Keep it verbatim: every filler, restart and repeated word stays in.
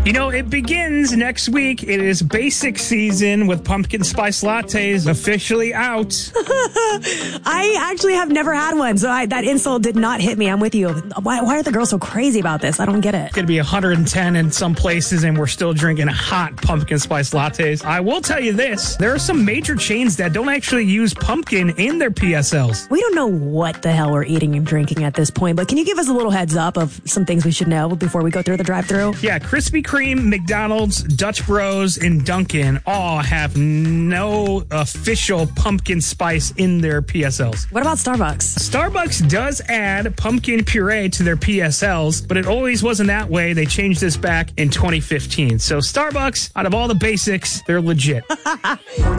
You know, it begins next week. It is basic season with pumpkin spice lattes officially out. I actually have never had one, so I, that insult did not hit me. I'm with you. Why, why are the girls so crazy about this? I don't get it. It's going to be one hundred ten in some places, and we're still drinking hot pumpkin spice lattes. I will tell you this. There are some major chains that don't actually use pumpkin in their P S Ls. We don't know what the hell we're eating and drinking at this point, but can you give us a little heads up of some things we should know before we go through the drive-thru? Yeah, Krispy Kreme, McDonald's, Dutch Bros, and Dunkin' all have no official pumpkin spice in their P S Ls. What about Starbucks? Starbucks does add pumpkin puree to their P S Ls, but it always wasn't that way. They changed this back in twenty fifteen. So Starbucks, out of all the basics, they're legit.